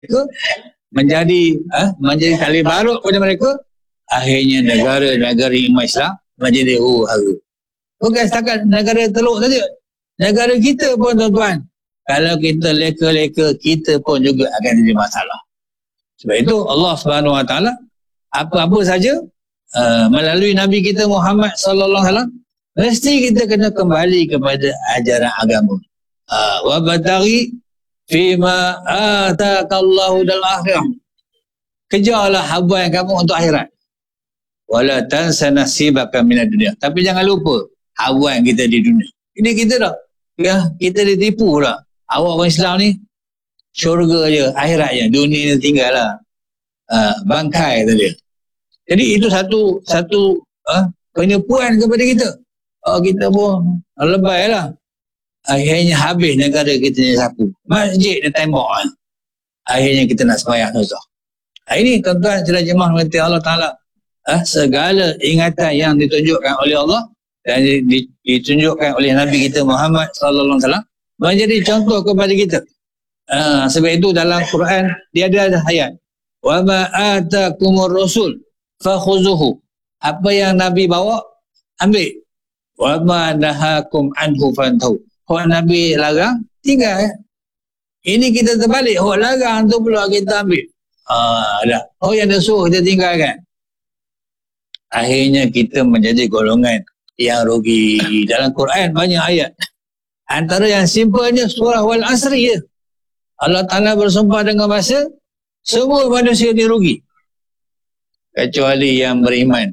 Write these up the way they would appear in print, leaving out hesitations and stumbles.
menjadi tali barut pada mereka, akhirnya negara-negara umat Islam menjadi huru-hara. Bukan setakat negara Teluk saja, negara kita pun tuan-tuan, kalau kita leka-leka, kita pun juga akan jadi masalah. Sebab itu Allah Subhanahu Wa Taala apa-apa saja melalui Nabi kita Muhammad sallallahu alaihi wasallam, mesti kita kena kembali kepada ajaran agama. Wa bataghi fima ataqallahu dal akhirah. Kejarlah habuan kamu untuk akhirat. Wala tansa nasibaka minad dunya. Tapi jangan lupa habuan kita di dunia. Ini kita dah. Ya, kita ditipu dah. Awak orang Islam ni syurga je, akhirat je. Dunia ni tinggal lah. Bangkai tadi. Jadi itu satu penipuan kepada kita. Kita pun lebay lah. Akhirnya habis negara kita ni sapu. Masjid dia tembok. Akhirnya kita nak sembahyang susah. Ini tuan-tuan sedang jemaah mengerti Allah Ta'ala. Segala ingatan yang ditunjukkan oleh Allah dan ditunjukkan oleh Nabi kita Muhammad sallallahu alaihi wasallam menjadi contoh kepada kita. Sebab itu dalam Quran dia ada ayat, wa ma atakumur rasul fakhuzuhu. Apa yang Nabi bawa, ambil. Wa ma nahakum anhu fantahu. Hak Nabi larang, tinggal. Ini kita terbalik, hak larang tu pula kita ambil. Dah. Oh yang dia suruh kita tinggalkan. Akhirnya kita menjadi golongan yang rugi. Dalam Quran banyak ayat. Antara yang simpelnya surah Wal Asri je. Allah Ta'ala bersumpah dengan masa, semua manusia dirugi. Kecuali yang beriman.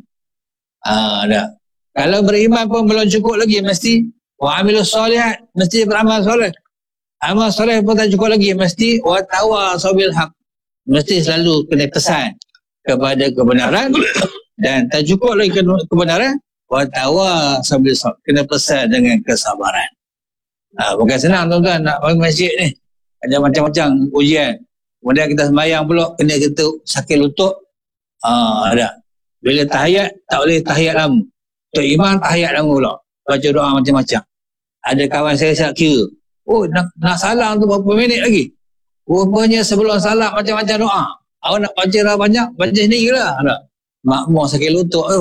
Dah. Kalau beriman pun belum cukup lagi, mesti wa amilus solihat, mesti beramal soleh. Amal soleh pun tak cukup lagi, mesti wa tawasaw bil haq. Mesti selalu kena pesan kepada kebenaran, dan tak cukup lagi kebenaran, wa tawasaw bil sabr, kena pesan dengan kesabaran. Bukan senang tuan-tuan nak pergi masjid ni. Ada macam-macam ujian. Kemudian kita sembahyang pula, kena kita sakit lutut. Ada. Bila tahiyat, tak boleh tahiyat lama. Tok Imam tahiyat lama pula. Baca doa macam-macam. Ada kawan saya kira, nak salam tu berapa minit lagi? Rupanya sebelum salam macam-macam doa. Awak nak baca dah banyak, baca sendirilah. Makmur sakit lutut tu.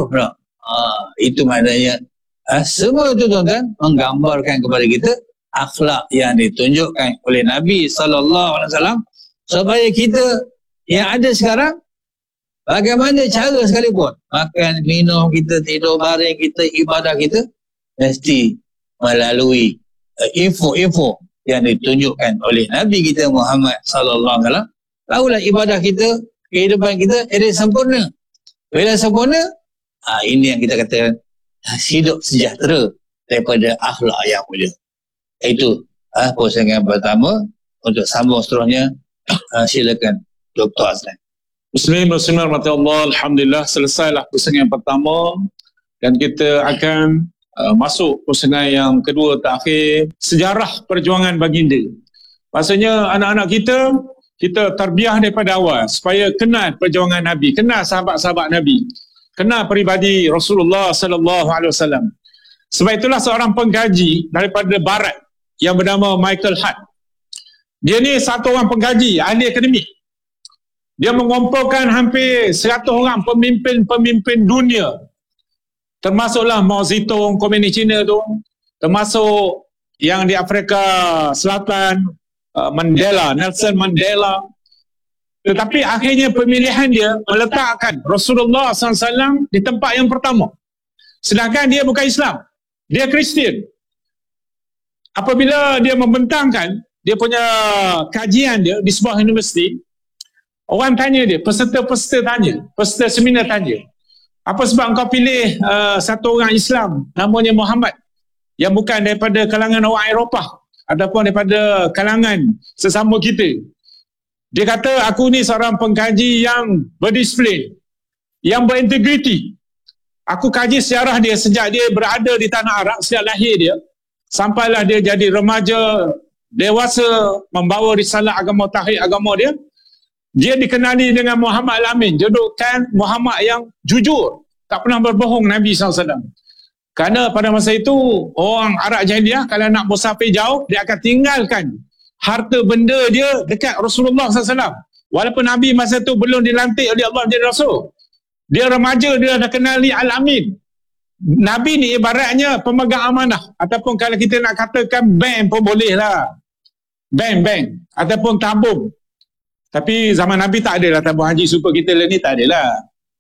Itu maknanya semua itu tuan-tuan menggambarkan kepada kita akhlak yang ditunjukkan oleh Nabi SAW, supaya kita yang ada sekarang, bagaimana cara sekalipun, makan, minum kita, tidur baring kita, ibadah kita, mesti melalui info-info yang ditunjukkan oleh Nabi kita Muhammad SAW. Tahulah ibadah kita, kehidupan kita jadi sempurna. Bila sempurna, ini yang kita katakan hidup sejahtera daripada akhlak yang mulia. Itu pusingan pertama. Untuk sambung seterusnya, silakan Dr. Azlan. Bismillahirrahmanirrahim. Alhamdulillah, selesailah pusingan pertama dan kita akan masuk pusingan yang kedua terakhir, sejarah perjuangan baginda. Maksudnya anak-anak kita tarbiyah daripada awal supaya kenal perjuangan Nabi, kenal sahabat-sahabat Nabi, kenal peribadi Rasulullah sallallahu alaihi wasallam. Sebab itulah seorang pengkaji daripada barat yang bernama Michael Hart. Dia ni satu orang pengkaji, ahli akademik. Dia mengumpulkan hampir 100 orang pemimpin-pemimpin dunia. Termasuklah Mao Zedong, Komunis Cina tu, termasuk yang di Afrika Selatan, Nelson Mandela. Tetapi akhirnya pemilihan dia meletakkan Rasulullah SAW di tempat yang pertama. Sedangkan dia bukan Islam, dia Kristian. Apabila dia membentangkan dia punya kajian dia di sebuah universiti, orang tanya dia, peserta seminar tanya, apa sebab engkau pilih satu orang Islam namanya Muhammad yang bukan daripada kalangan orang Eropah ataupun daripada kalangan sesama kita? Dia kata, aku ni seorang pengkaji yang berdisiplin, yang berintegriti. Aku kaji sejarah dia sejak dia berada di tanah Arab, sejak lahir dia, sampailah dia jadi remaja, dewasa, membawa risalah agama, tahrir agama dia. Dia dikenali dengan Muhammad Al-Amin, julukan Muhammad yang jujur, tak pernah berbohong Nabi SAW. Kerana pada masa itu, orang Arab Jahiliyah kalau nak musafir jauh, dia akan tinggalkan harta benda dia dekat Rasulullah SAW. Walaupun Nabi masa tu belum dilantik oleh Allah menjadi Rasul. Dia remaja, dia dah kenali Al-Amin. Nabi ni ibaratnya pemegang amanah. Ataupun kalau kita nak katakan bank pun boleh lah. Bank. Ataupun tabung. Tapi zaman Nabi tak ada lah tabung haji super kita ni, tak ada lah.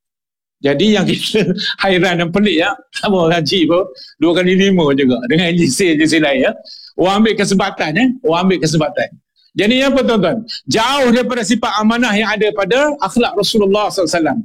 Jadi yang kita hairan dan pelik ya, tabung haji pun 2 kali 5 juga. Dengan jenis lain ya. Orang ambil kesempatan. Jadi apa tuan-tuan? Jauh daripada sifat amanah yang ada pada akhlak Rasulullah SAW.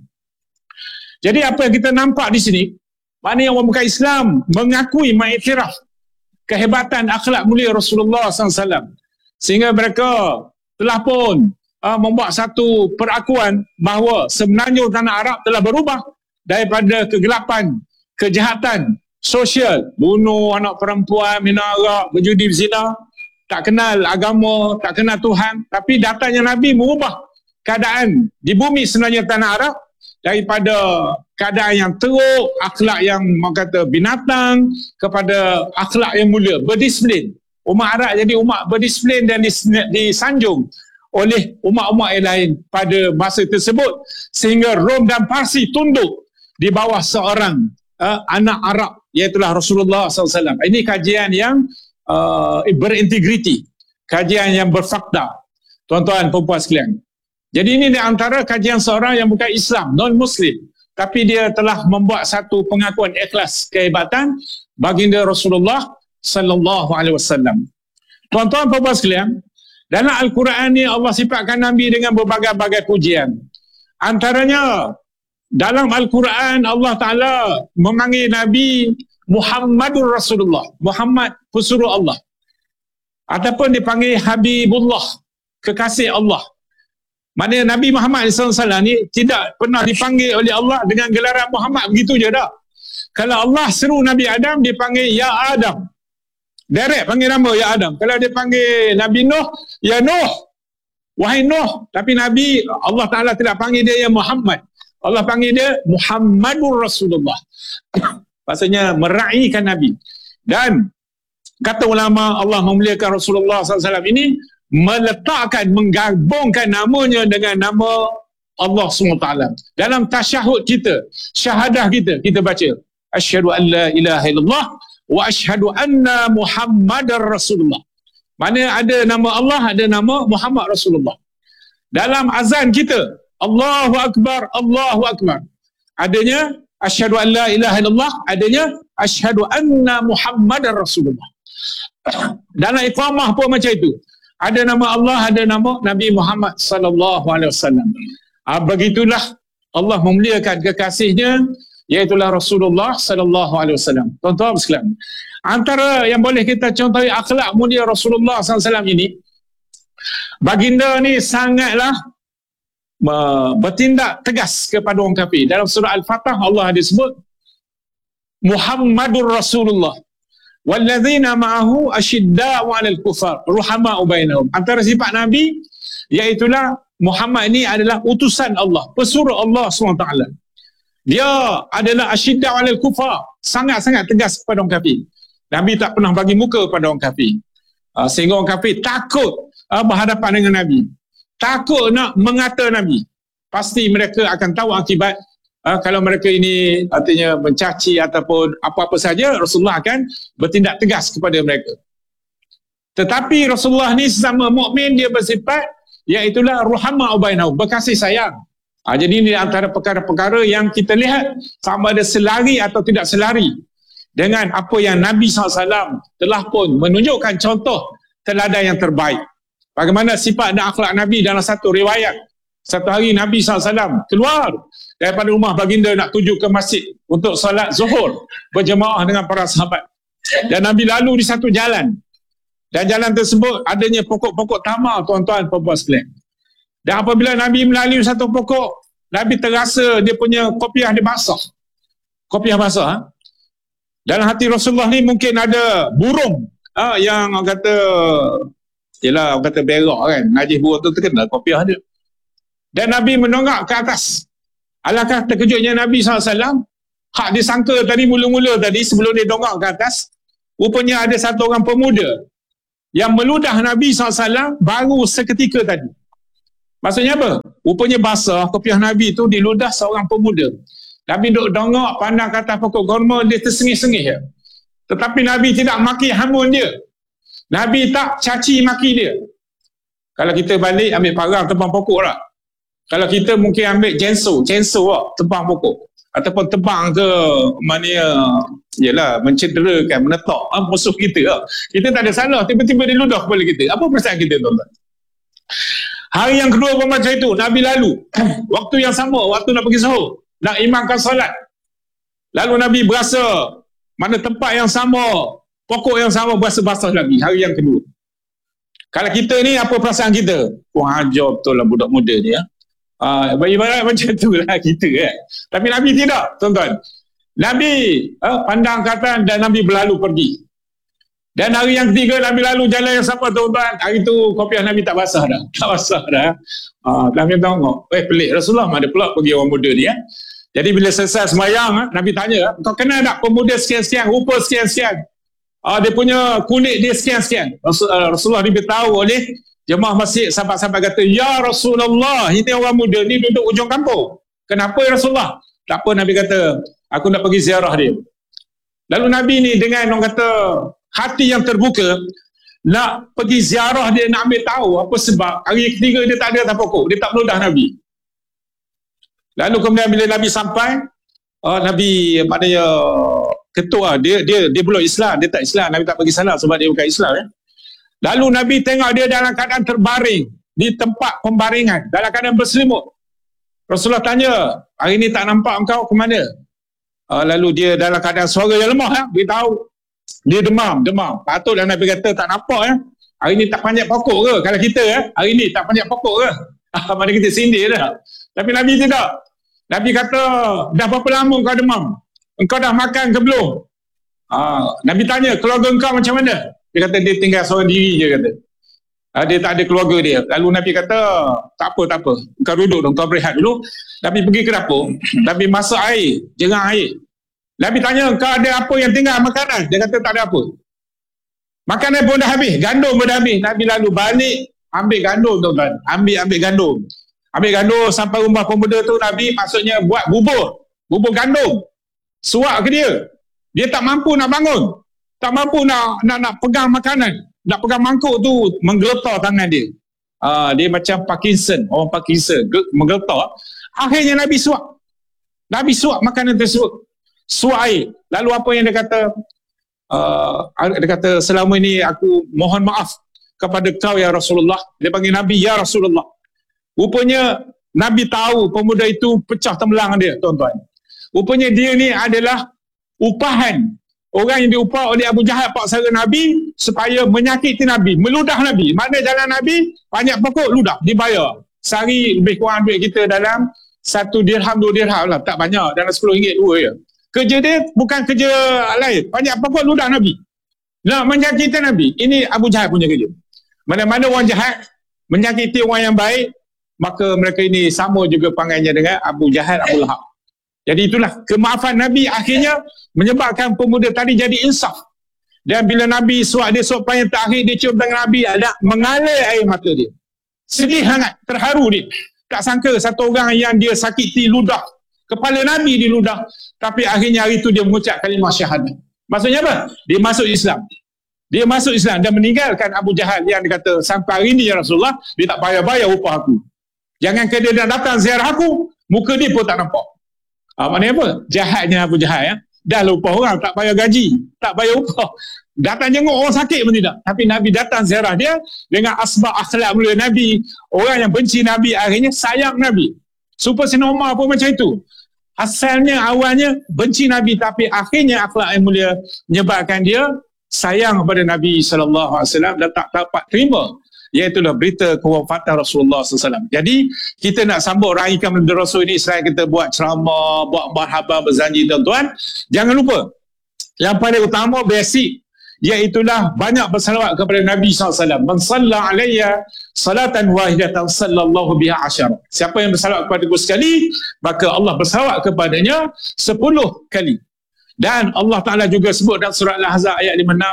Jadi apa yang kita nampak di sini, mana yang orang bukan Islam mengakui, mengiktiraf kehebatan akhlak mulia Rasulullah SAW. Sehingga mereka telah pun membuat satu perakuan bahawa sebenarnya tanah Arab telah berubah daripada kegelapan, kejahatan, sosial, bunuh anak perempuan, minum arak, berjudi berzina, tak kenal agama, tak kenal Tuhan. Tapi datangnya Nabi mengubah keadaan di bumi sebenarnya tanah Arab daripada keadaan yang teruk, akhlak yang kata binatang, kepada akhlak yang mulia, berdisiplin. Umat Arab jadi umat berdisiplin dan disanjung oleh umat-umat yang lain pada masa tersebut, sehingga Rom dan Parsi tunduk di bawah seorang anak Arab, iaitulah Rasulullah SAW. Ini kajian yang berintegriti, kajian yang berfakta, tuan-tuan perempuan sekalian. Jadi ini di antara kajian seorang yang bukan Islam, non-Muslim, tapi dia telah membuat satu pengakuan ikhlas kehebatan baginda Rasulullah sallallahu alaihi wasallam. Tuan-tuan perempuan sekalian, dalam Al-Quran ni Allah sifatkan Nabi dengan berbagai-bagai pujian. Antaranya dalam Al-Quran Allah Ta'ala memanggil Nabi Muhammadur Rasulullah, Muhammad pesuruh Allah, ataupun dipanggil Habibullah, kekasih Allah. Maknanya Nabi Muhammad SAW ni tidak pernah dipanggil oleh Allah dengan gelaran Muhammad, begitu je dah. Kalau Allah seru Nabi Adam, dia panggil Ya Adam, direct panggil nama Ya Adam. Kalau dia panggil Nabi Nuh, Ya Nuh, wahai Nuh. Tapi Nabi, Allah Ta'ala tidak panggil dia Ya Muhammad, Allah panggil dia Muhammadur Rasulullah. Maksudnya meraihkan Nabi. Dan kata ulama, Allah memuliakan Rasulullah SAW ini meletakkan, menggabungkan namanya dengan nama Allah SWT. Dalam tasyahud kita, syahadah kita baca asyhadu an la ilaha illallah wa asyhadu anna Muhammadar Rasulullah. Mana ada nama Allah, ada nama Muhammad Rasulullah. Dalam azan kita, Allahu Akbar, Allahu Akbar, adanya asyhadu an la ilaha illallah, adanya asyhadu anna Muhammadar Rasulullah. Dalam iqamah pun macam itu. Ada nama Allah, ada nama Nabi Muhammad sallallahu alaihi wasallam. Begitulah Allah memuliakan kekasihnya, iaitulah Rasulullah sallallahu alaihi wasallam. Tuan-tuan sekalian, antara yang boleh kita contohi akhlak mulia Rasulullah sallallahu alaihi wasallam ini, baginda ni sangatlah bertindak tegas kepada orang kafir. Dalam surah Al-Fatah Allah ada sebut Muhammadur Rasulullah walladzina ma'ahu asyidda'u 'alal kufar ruhama'u bainahum. Antara sifat Nabi iaitulah Muhammad ini adalah utusan Allah, pesuruh Allah SWT. Dia adalah asyidda'u 'alal kufar, sangat-sangat tegas kepada orang kafir. Nabi tak pernah bagi muka pada orang kafir, sehingga orang kafir takut berhadapan dengan Nabi, takut nak mengata Nabi. Pasti mereka akan tahu akibat kalau mereka ini artinya mencaci ataupun apa-apa saja, Rasulullah akan bertindak tegas kepada mereka. Tetapi Rasulullah ni sesama mukmin, dia bersifat iaitulah ruhama'u bainahum, berkasih sayang. Jadi ini antara perkara-perkara yang kita lihat sama ada selari atau tidak selari dengan apa yang Nabi SAW telah pun menunjukkan contoh teladan yang terbaik. Bagaimana sifat dan akhlak Nabi dalam satu riwayat. Satu hari Nabi SAW keluar daripada rumah baginda nak tuju ke masjid untuk solat zuhur berjemaah dengan para sahabat. Dan Nabi lalu di satu jalan. Dan jalan tersebut adanya pokok-pokok tamar, tuan-tuan perempuan sekalian. Dan apabila Nabi melalui satu pokok, Nabi terasa dia punya kopiah dia basah. Kopiah basah. Dalam hati Rasulullah ni mungkin ada burung yang orang kata, yelah orang kata berak kan, najis burung tu terkena kopiah dia. Dan Nabi menongak ke atas. Alangkah terkejutnya Nabi SAW. Hak disangka tadi mula-mula tadi sebelum dia dongak ke atas, rupanya ada satu orang pemuda yang meludah Nabi SAW baru seketika tadi. Maksudnya apa? Rupanya basah kopiah Nabi tu diludah seorang pemuda. Nabi duk dongok pandang ke atas pokok kurma, dia tersengih-sengih je. Tetapi Nabi tidak maki hamun dia. Nabi tak caci maki dia. Kalau kita balik ambil parang tebang pokok lah. Kalau kita mungkin ambil genso lah, tebang pokok. Ataupun tebang ke mana, yelah, mencederakan, menetok musuh kita lah. Kita tak ada salah, tiba-tiba dia ludah kepala kita. Apa perasaan kita, tuan-tuan? Hari yang kedua pun macam itu, Nabi lalu. Waktu yang sama, waktu nak pergi sahur, nak imamkan solat. Lalu Nabi berasa mana tempat yang sama, pokok yang sama, berasa basah lagi. Hari yang kedua. Kalau kita ni, apa perasaan kita? Wah, ajar betul lah budak muda ni. Ibarat macam tu lah kita kan. Tapi Nabi tidak, tuan-tuan. Nabi pandang ke atas dan Nabi berlalu pergi. Dan hari yang ketiga Nabi lalu jalan yang sama, tuan-tuan. Hari tu kopiah Nabi tak basah dah. Tak basah dah. Nabi tengok, pelik Rasulullah ada pula pergi orang muda ni. Jadi bila selesai sembahyang, Nabi tanya, kau kenal tak pemuda sekian-sekian, rupa sekian-sekian? Dia punya kulit dia sekian-sekian. Rasulullah diberitahu oleh jemaah masjid, sahabat-sahabat kata, ya Rasulullah, ini orang muda ni duduk ujung kampung. Kenapa ya Rasulullah? Tak apa, Nabi kata, aku nak pergi ziarah dia. Lalu Nabi ni dengan orang kata hati yang terbuka, nak pergi ziarah dia, nak ambil tahu apa sebab hari ketiga dia tak ada atas pokok, dia tak meludah Nabi. Lalu kemudian bila Nabi sampai, Nabi maknanya ketua, dia belum Islam, dia tak Islam, Nabi tak bagi salam sebab dia bukan Islam. Lalu Nabi tengok dia dalam keadaan terbaring di tempat pembaringan, dalam keadaan berselimut. Rasulullah tanya, hari ni tak nampak engkau ke mana? Lalu dia dalam keadaan suara yang lemah, beritahu dia demam. Patutlah Nabi kata tak nampak hari ni tak panjat pokok ke? Kalau kita hari ni tak panjat pokok ke? Mana kita sindir dah. Tapi Nabi tidak. Nabi kata, dah berapa lama kau demam? Engkau dah makan ke belum? Nabi tanya, keluarga engkau macam mana? Dia kata dia tinggal seorang diri je kata. Dia tak ada keluarga dia. Lalu Nabi kata, tak apa. Engkau duduk dong, kau berehat dulu. Nabi pergi ke dapur. Nabi masak air, jerang air. Nabi tanya, kau ada apa yang tinggal makanan? Dia kata tak ada apa. Makanan pun dah habis, gandum pun dah habis. Nabi lalu balik, ambil gandum tuan-tuan. Ambil gandum. Ambil gandum sampai rumah pemuda tu, Nabi maksudnya buat bubur gandum. Suap ke dia. Dia tak mampu nak bangun. Tak mampu nak pegang makanan. Nak pegang mangkuk tu, menggeletar tangan dia. Dia macam Parkinson, orang Parkinson, menggeletar. Akhirnya Nabi suap. Nabi suap makanan tersebut. Suap air. Lalu apa yang dia kata? Dia kata, selama ini aku mohon maaf kepada kau ya Rasulullah. Dia panggil Nabi ya Rasulullah. Rupanya Nabi tahu pemuda itu pecah tembelang dia, tuan-tuan. Rupanya dia ni adalah upahan. Orang yang diupah oleh Abu Jahal paksa Nabi supaya menyakiti Nabi, meludah Nabi. Mana jalan Nabi, banyak pokok ludah, dibayar. Sehari lebih kurang duit kita dalam 1 dirham, 2 dirham lah. Tak banyak, dalam RM10 2 je. Kerja dia bukan kerja lain. Banyak pokok ludah Nabi. Nak menyakiti Nabi. Ini Abu Jahal punya kerja. Mana-mana orang jahat menyakiti orang yang baik, maka mereka ini sama juga panggilnya dengan Abu Jahal, Abu Lahab. Jadi itulah kemaafan Nabi akhirnya menyebabkan pemuda tadi jadi insaf. Dan bila Nabi suap yang terakhir, dia cium tangan Nabi, ada mengalir air mata dia. Sedih sangat, terharu dia. Tak sangka satu orang yang dia sakiti ludah, kepala Nabi diludah, tapi akhirnya hari itu dia mengucap kalimah syahadat. Maksudnya apa? Dia masuk Islam. Dia masuk Islam dan meninggalkan Abu Jahal yang dia kata, sampai hari ini ya Rasulullah, dia tak bayar upah aku. Jangan dia nak datang ziarah aku, muka dia pun tak nampak. Maknanya apa? Jahatnya Abu Jahal dah lupa orang, tak bayar gaji, tak bayar upah. Datang jenguk orang sakit pun tidak. Tapi Nabi datang ziarah dia dengan asbab akhlak mulia Nabi. Orang yang benci Nabi akhirnya sayang Nabi. Supaya Sayyidina Umar pun macam itu. Asalnya, awalnya benci Nabi, tapi akhirnya akhlak yang mulia menyebabkan dia sayang kepada Nabi SAW dan tak dapat terima, iaitulah berita kewafatan Rasulullah SAW. Jadi kita nak sambut raikan benda Rasul ini, selain kita buat ceramah, buat marhabah, berjanji, tuan-tuan, jangan lupa yang paling utama basic, iaitulah banyak bersalawat kepada Nabi SAW. Man salla alayya salatan wahidatan sallallahu biha asyara. Siapa yang bersalawat kepada aku sekali, maka Allah bersalawat kepadanya 10 kali. Dan Allah Ta'ala juga sebut dalam surah Al-Ahzab ayat 56,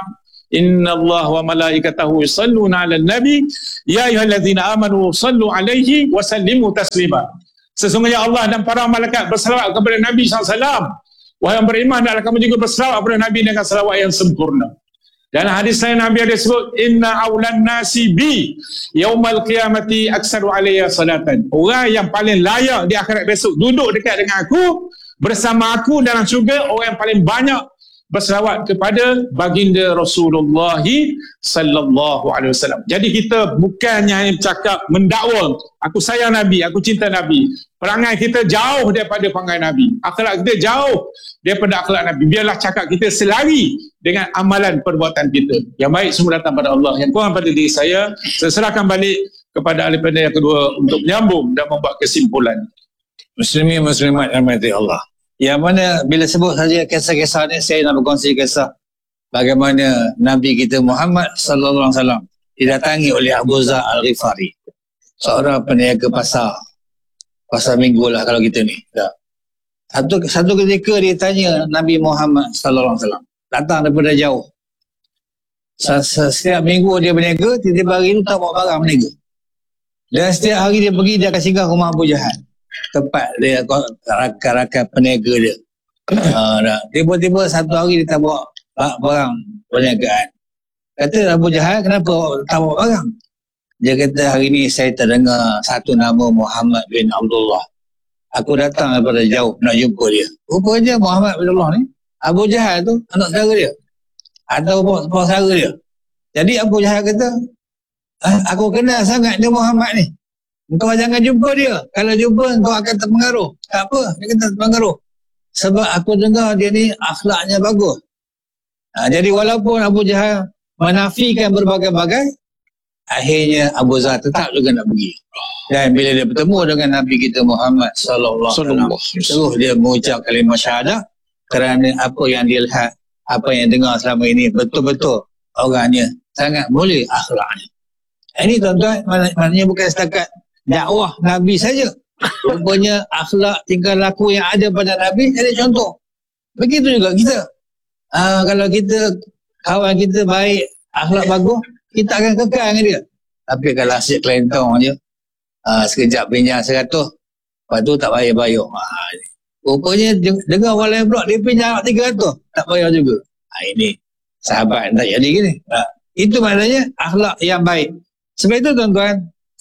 innallaha wa malaikatahu yusalluna 'alan nabi ya ayyuhallazina amanu sallu 'alaihi wa sallimu taslima. Sesungguhnya Allah dan para malaikat berselawat kepada Nabi SAW. Wahai yang beriman, adalah kamu juga berselawat kepada Nabi dengan selawat yang sempurna. Dan hadis lain Nabi ada sebut, inna awlan nasi bi yaumal qiyamati aksaru alayya salatan. Orang yang paling layak di akhirat besok duduk dekat dengan aku, bersama aku dalam syurga, orang yang paling banyak berselawat kepada baginda Rasulullah sallallahu alaihi wasallam. Jadi kita bukannya cakap mendakwa, aku sayang Nabi, aku cinta Nabi. Perangai kita jauh daripada perangai Nabi. Akhlak kita jauh daripada akhlak Nabi. Biarlah cakap kita selari dengan amalan perbuatan kita. Yang baik semua datang pada Allah. Yang kurang pada diri saya serahkan balik kepada ahli panel yang kedua untuk menyambung dan membuat kesimpulan. Muslimin muslimat yang dirahmati Allah. Yang mana bila sebut saja kisah-kisah ni, saya nak berkongsi kisah bagaimana Nabi kita Muhammad sallallahu alaihi wasallam didatangi oleh Abu Zar Al-Ghifari, seorang peniaga pasar minggu lah kalau kita ni. Satu ketika dia tanya Nabi Muhammad sallallahu alaihi wasallam, datang daripada jauh. Setiap minggu dia berniaga, tiba-tiba hari tu tak bawa barang berniaga. Dan setiap hari dia pergi, dia akan singgah rumah Abu Jahal, tempat dia rakan-rakan peniaga dia. Tiba-tiba satu hari dia tak bawa barang perniagaan. Kata Abu Jahal, kenapa tak bawa barang? Dia kata, hari ni saya terdengar satu nama Muhammad bin Abdullah. Aku datang daripada jauh nak jumpa dia. Rupanya Muhammad bin Abdullah ni, Abu Jahal tu anak saudara dia atau saudara dia. Jadi Abu Jahal kata, aku kenal sangat dia Muhammad ni, engkau jangan jumpa dia. Kalau jumpa engkau akan terpengaruh. Tak apa, dia kata terpengaruh, sebab aku dengar dia ni akhlaknya bagus. Jadi walaupun Abu Jahal menafikan berbagai-bagai, akhirnya Abu Zar tetap juga nak pergi. Dan bila dia bertemu dengan Nabi kita Muhammad sallallahu alaihi wasallam, terus dia mengucap kalimah syahadah kerana apa yang dia lihat, apa yang dengar selama ini, betul-betul orangnya sangat mulia akhlaknya. Ini tuan-tuan, maknanya bukan setakat dakwah Nabi saja. Rupanya akhlak tingkah laku yang ada pada Nabi ada contoh. Begitu juga kita. Kalau kita, kawan kita baik, akhlak bagus, kita akan kekal dengan dia. Tapi kalau asyik kelentong je, sekejap pinjam 100, lepas tu tak bayar-bayar. Rupanya dengar orang lain pula, dia pinjam 300, tak bayar juga. Ini sahabat tak jadi gini. Itu maknanya akhlak yang baik. Sebab itu tuan-tuan,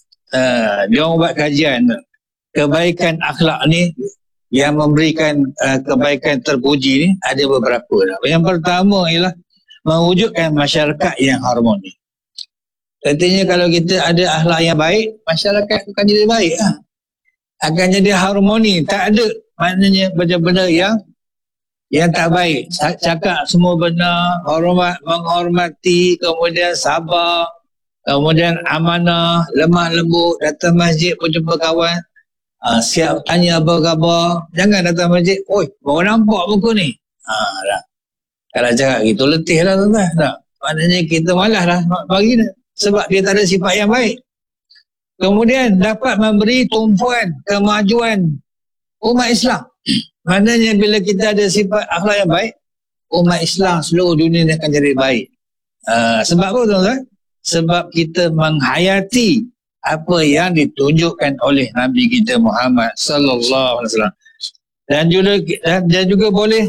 dia orang buat kajian, kebaikan akhlak ni yang memberikan kebaikan terpuji ni ada beberapa. Yang pertama ialah mewujudkan masyarakat yang harmoni. Artinya kalau kita ada akhlak yang baik, masyarakat akan jadi baik lah. Akan jadi harmoni. Tak ada maknanya benda-benda yang tak baik. Cakap semua benar, menghormati, kemudian sabar, kemudian amanah, lemah lembut, datang masjid pun jumpa kawan, siap tanya apa khabar. Jangan datang masjid, oi, baru nampak muka ni. Kalau cakap gitu, letih lah tuan-tuan. Maknanya kita malas lah bagi dia, sebab dia tak ada sifat yang baik. Kemudian dapat memberi tumpuan kemajuan umat Islam. Maknanya bila kita ada sifat akhlak yang baik, umat Islam seluruh dunia akan jadi baik. Sebab apa tuan-tuan? Sebab kita menghayati apa yang ditunjukkan oleh Nabi kita Muhammad sallallahu alaihi wasallam. Dan juga boleh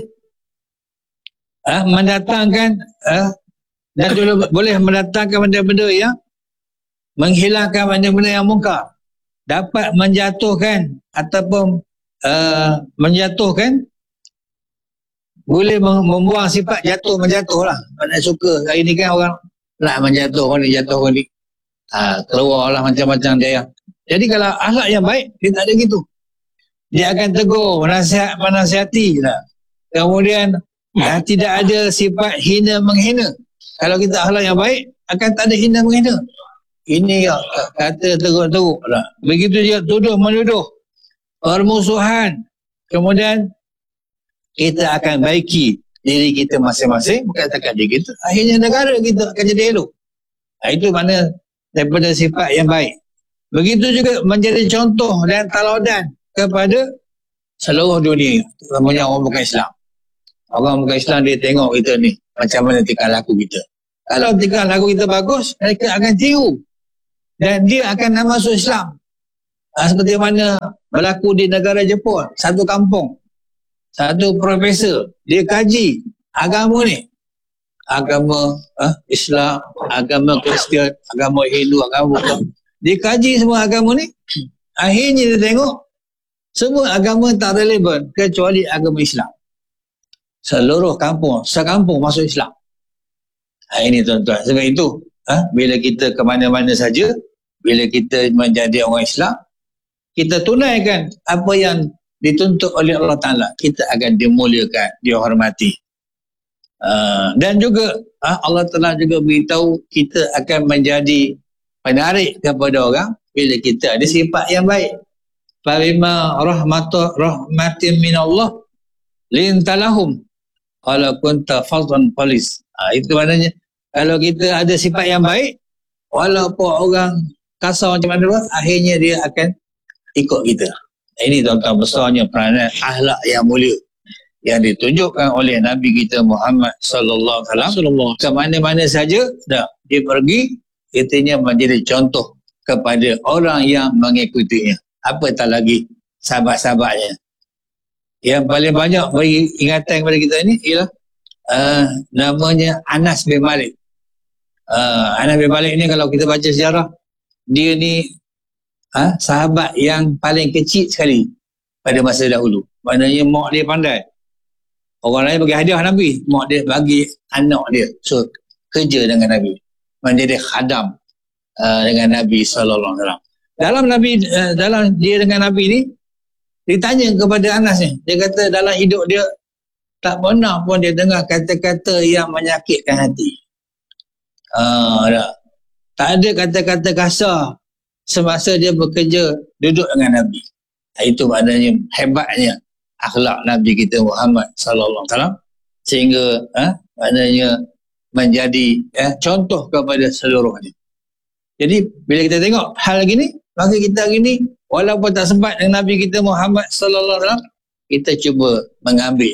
mendatangkan dan juga boleh mendatangkan benda-benda yang menghilangkan benda-benda yang mungkar, dapat menjatuhkan ataupun menjatuhkan, boleh membuang sifat jatuh menjatuh lah. Mana suka hari ni kan orang nak menjatuh orang ni, jatuh orang ni, keluar lah macam-macam dia. Jadi kalau akhlak yang baik, dia tak ada gitu. Dia akan tegur, menasihati lah. Kemudian tidak ada sifat hina menghina. Kalau kita akhlak yang baik, akan tak ada hina menghina. Ini kata teruk-teruk lah. Begitu juga tuduh menuduh, permusuhan. Kemudian kita akan baiki diri kita masing-masing, bukan setakat diri kita, akhirnya negara kita akan jadi elok. Itu mana daripada sifat yang baik. Begitu juga menjadi contoh dan teladan kepada seluruh dunia, terutamanya orang bukan Islam. Orang bukan Islam, dia tengok kita ni macam mana tingkah laku kita. Kalau tingkah laku kita bagus, mereka akan tiru. Dan dia akan nak masuk Islam. Seperti mana berlaku di negara Jepun. Satu kampung, satu profesor, dia kaji agama ni. Agama Islam, agama Kristian, agama Hindu, agama Buddha. Dia kaji semua agama ni. Akhirnya dia tengok semua agama tak relevan kecuali agama Islam. Seluruh kampung, sekampung masuk Islam. Ini tuan-tuan. Sebab itu, bila kita ke mana-mana saja, bila kita menjadi orang Islam, kita tunaikan apa yang dituntut oleh Allah Ta'ala, kita akan dimuliakan, dihormati. Dan juga Allah Ta'ala juga beritahu kita akan menjadi penarik kepada orang bila kita ada sifat yang baik. Fabima rahmatin minallah lintalahum kalau kunta fadlan qalis. Itu maknanya kalau kita ada sifat yang baik, walaupun orang kasar macam mana pun, akhirnya dia akan ikut kita. Ini tuan-tuan besarnya peranan akhlak yang mulia yang ditunjukkan oleh Nabi kita Muhammad sallallahu alaihi wasallam. Ke mana-mana saja dah dia pergi, kitanya menjadi contoh kepada orang yang mengikutinya. Apatah lagi sahabat-sahabatnya. Yang paling banyak bagi ingatan kepada kita ni ialah namanya Anas bin Malik. Anas bin Malik ni kalau kita baca sejarah, dia ni sahabat yang paling kecil sekali pada masa dahulu. Maknanya mak dia pandai. Orang lain bagi hadiah Nabi, mak dia bagi anak dia. So kerja dengan Nabi, menjadi khadam dengan Nabi sallallahu alaihi wasallam. Dalam dia dengan Nabi ni, ditanya kepada Anas ni, dia kata dalam hidup dia tak pernah pun dia dengar kata-kata yang menyakitkan hati. Tak ada kata-kata kasar semasa dia bekerja duduk dengan Nabi. Itu maknanya hebatnya akhlak Nabi kita Muhammad sallallahu alaihi wasallam, sehingga maknanya menjadi contoh kepada seluruhnya. Jadi bila kita tengok hal gini, maka kita hari ni walaupun tak sempat dengan Nabi kita Muhammad sallallahu alaihi wasallam, kita cuba mengambil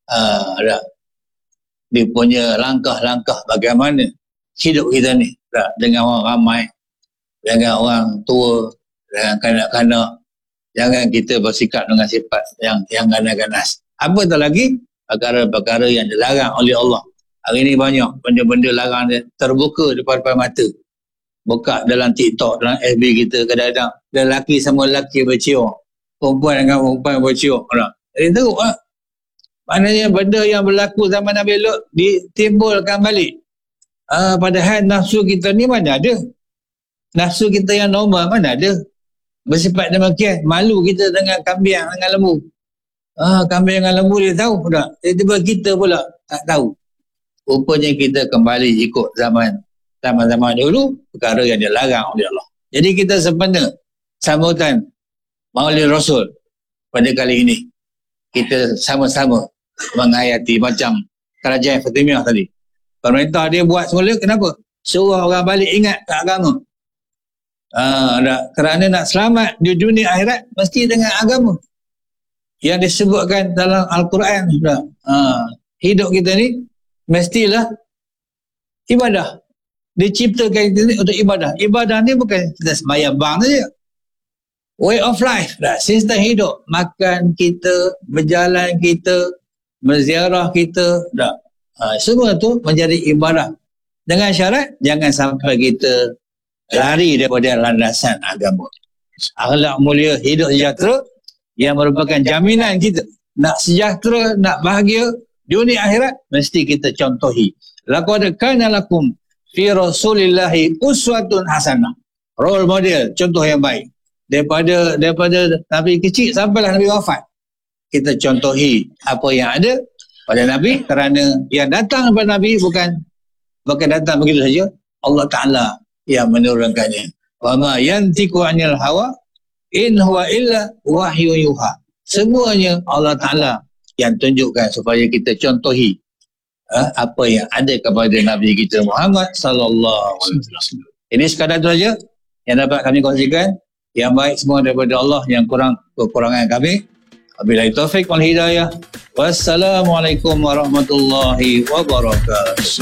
dia punya langkah-langkah bagaimana hidup kita ni dengan orang ramai, dengan orang tua, dengan kanak-kanak. Jangan kita bersikap dengan sifat yang ganas-ganas. Apatah lagi perkara-perkara yang dilarang oleh Allah. Hari ini banyak benda-benda larang dia terbuka depan mata. Buka dalam TikTok, dalam FB kita, kadang-kadang lelaki sama lelaki bercium, perempuan dengan perempuan bercium. Jadi teruk lah. Maknanya benda yang berlaku zaman Nabi Lut ditimbulkan balik. Padahal nafsu kita ni mana ada? Nafsu kita yang normal mana ada? Bersifat demikian, malu kita dengan kambing dengan lembu. Kambing dengan lembu dia tahu tak? Tiba-tiba kita pula tak tahu. Rupanya kita kembali ikut zaman dulu, perkara yang dilarang oleh Allah. Jadi kita sempena sambutan Maulid Rasul pada kali ini, kita sama-sama menghayati macam kerajaan Fatimiyah tadi. Pemerintah dia buat semula, kenapa? Suruh orang balik ingat ke agama. Kerana nak selamat di dunia akhirat mesti dengan agama yang disebutkan dalam Al-Quran. Hidup kita ni mestilah ibadah. Diciptakan kita ni untuk ibadah. Ibadah ni bukan kita sembahyang bang saja. Way of life, sistem hidup, makan kita, berjalan kita, berziarah kita, semua tu menjadi ibadah. Dengan syarat jangan sampai kita lari daripada landasan agama. Akhlak mulia, hidup sejahtera yang merupakan jaminan kita. Nak sejahtera, nak bahagia dunia akhirat, mesti kita contohi. Laqad kana lakum fi rasulillahi uswatun hasanah. Role model, contoh yang baik. Daripada Nabi kecil sampailah Nabi wafat, kita contohi apa yang ada pada Nabi, kerana yang datang kepada Nabi bukan datang begitu saja. Allah Ta'ala yang menurunkannya. Wa ma yantiqu 'anil hawa in huwa illa wahyu yuha. Semuanya Allah Ta'ala yang tunjukkan supaya kita contohi apa yang ada kepada Nabi kita Muhammad sallallahu alaihi wasallam. Ini sekadar itu saja yang dapat kami kongsikan. Yang baik semua daripada Allah, yang kurang kekurangan kami. Wabillahi taufik wal hidayah. Wassalamualaikum warahmatullahi wabarakatuh.